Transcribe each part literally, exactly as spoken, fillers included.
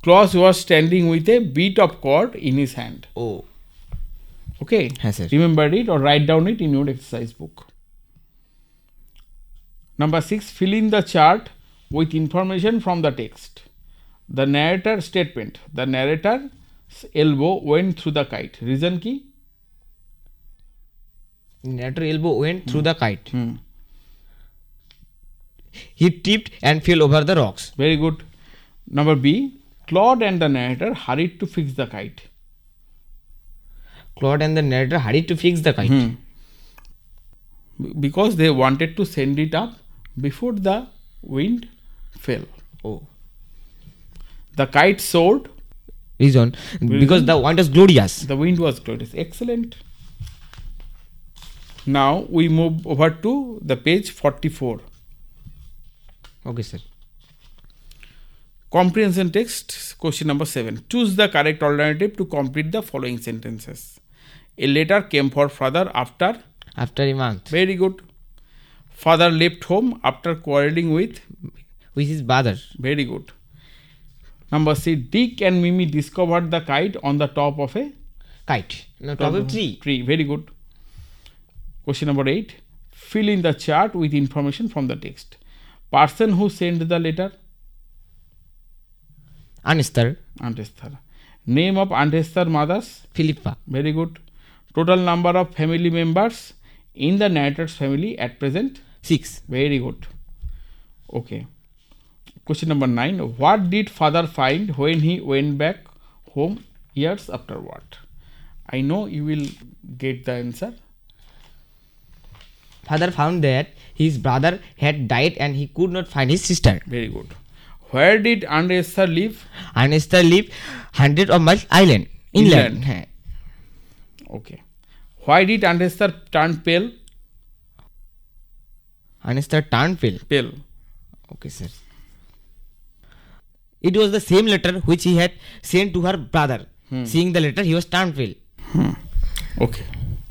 Claus was standing with a bit of cord in his hand. Oh. Okay. Yes, sir. Remember it or write down it in your exercise book. Number six, fill in the chart with information from the text. The narrator statement. The narrator's elbow went through the kite. Reason key? Narrator elbow went through the kite. Hmm. He tripped and fell over the rocks. Very good. Number B, Claude and the narrator hurried to fix the kite. Claude and the narrator hurried to fix the kite. Hmm. Because they wanted to send it up before the wind fell. Oh. The kite soared. Reason? Because the wind was glorious. The wind was glorious. Excellent. Now we move over to the page forty-four. Okay, sir. Comprehension text, question number seven. Choose the correct alternative to complete the following sentences. A letter came for father after? After a month. Very good. Father left home after quarreling with? With his brother. Very good. Number C. Dick and Mimi discovered the kite on the top of a? Kite. No, top of a tree. Tree. Very good. Question number eight. Fill in the chart with information from the text. Person who sent the letter? Aunt Esther. Aunt Esther. Name of Aunt Esther mothers? Philippa. Very good. Total number of family members in the narrator's family at present? Six. Very good. Okay. Question number nine. What did father find when he went back home years afterward? I know you will get the answer. Father found that his brother had died and he could not find his sister. Very good. Where did Aunt Esther live? Aunt Esther lived hundred of miles island. Inland. Inland. Okay. Why did Aunt Esther turn pale? Aunt Esther turned pale. Pale. Okay, sir. It was the same letter which he had sent to her brother. Hmm. Seeing the letter, he was turned pale. Hmm. Okay.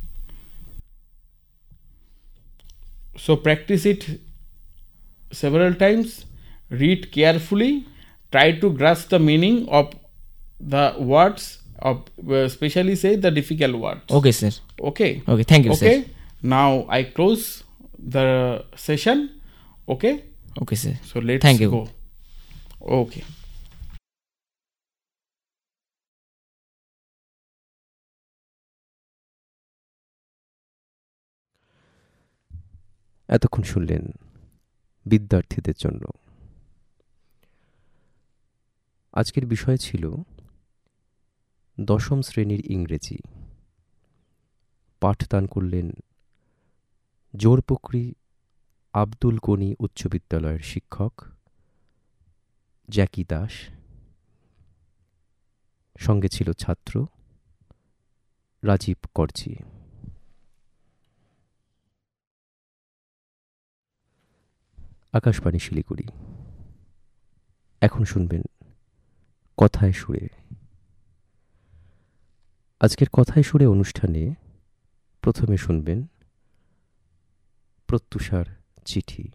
So practice it several times. Read carefully. Try to grasp the meaning of the words, of especially say the difficult words. Okay, sir. Okay. Okay, thank you, okay. sir. Now I close the session. Okay. Okay, sir. So let's thank you. go. Okay. এতক্ষণ শুনলেন বিদ্যার্থীদের জন্য। আজকের বিষয় ছিল দশম শ্রেণীর ইংরেজি। পাঠদান করলেন জোরপুকুরি আব্দুল গনি উচ্চ বিদ্যালয়ের শিক্ষক জ্যাকি দাস। সঙ্গে ছিল ছাত্র রাজীব করজি। আকাশবাণী শিলিগুড়ি। এখন শুনবেন কথায় সুরে। আজকের কথায় সুরে অনুষ্ঠানে প্রথমে শুনবেন প্রত্যুষার চিঠি।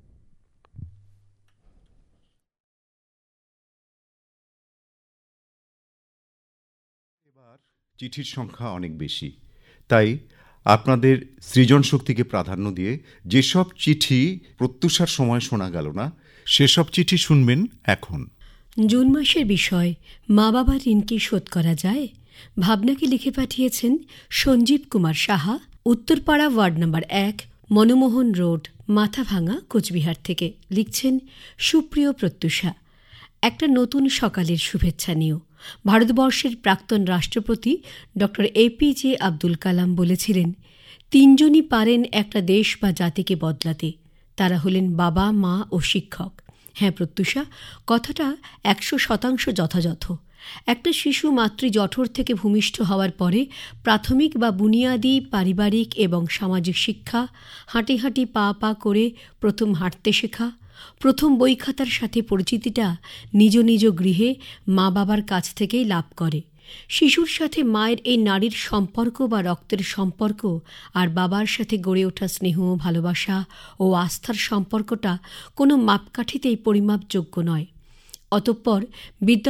এবার চিঠির সংখ্যা অনেক বেশি, তাই আপনাদের সৃজন শক্তিকে প্রাধান্য দিয়ে যেসব চিঠি প্রত্যুষার সময় শোনা গেল না সেসব চিঠি শুনবেন এখন। জুন মাসের বিষয় মা বাবার ঋণ কি শোধ করা যায়, ভাবনাকে লিখে পাঠিয়েছেন সঞ্জীব কুমার সাহা, উত্তরপাড়া ওয়ার্ড নম্বর এক, মনমোহন রোড, মাথাভাঙা, কোচবিহার থেকে। লিখছেন সুপ্রিয় প্রত্যুষা, একটা নতুন সকালের শুভেচ্ছা নিও। ভারতবর্ষের প্রাক্তন রাষ্ট্রপতি ডক্টর এপিজে আব্দুল কালাম বলেছিলেন, তিনজনই পারেন একটা দেশ বা জাতিকে বদলাতে, তারা হলেন বাবা, মা ও শিক্ষক। হ্যাঁ প্রত্যুষা, কথাটা একশো শতাংশ যথাযথ। একটা শিশু মাতৃ জঠর থেকে ভূমিষ্ঠ হওয়ার পরে প্রাথমিক বা বুনিয়াদি পারিবারিক এবং সামাজিক শিক্ষা, হাঁটি হাঁটি পা পা করে প্রথম হাঁটতে শেখা, প্রথম বই খাতার সাথে পরিচিতিটা নিজ নিজ গৃহে মা বাবার কাছ থেকেই লাভ করে। শিশুর সাথে মায়ের এই নারীর সম্পর্ক বা রক্তের সম্পর্ক আর বাবার সাথে গড়ে ওঠা স্নেহ, ভালোবাসা ও আস্থার সম্পর্কটা কোনো মাপকাঠিতেই পরিমাপযোগ্য নয়। অতঃপর বিদ্যা